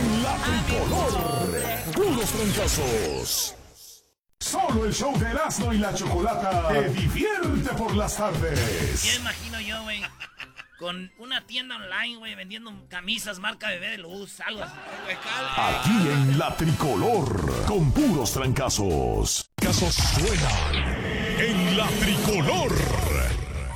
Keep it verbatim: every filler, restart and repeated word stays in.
En la tricolor, puros trancazos. Solo el show de Erasmo y la Chocolata te divierte por las tardes. Ya imagino yo, güey, con una tienda online, güey, vendiendo camisas marca Bebé de Luz, algo así. Aquí en la tricolor, con puros trancazos. Casos suenan en la tricolor.